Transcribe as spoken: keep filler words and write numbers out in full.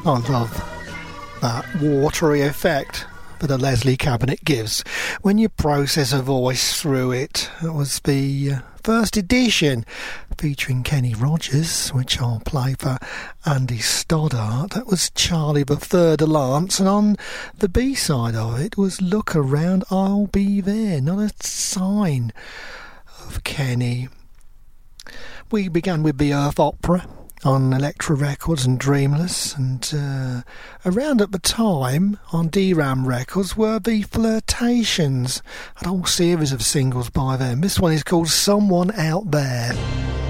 I love that watery effect that a Leslie cabinet gives when you process a voice through it. It was the uh, first edition featuring Kenny Rogers, which I'll play for Andy Stoddart. That was Charlie the Third Lance, and on the B-side of it was Look Around, I'll Be There. Not a sign of Kenny. We began with the Earth Opera on Elektra Records and Dreamless, and uh, around at the time on D RAM Records were the Flirtations, a whole series of singles by them. This one is called Someone Out There.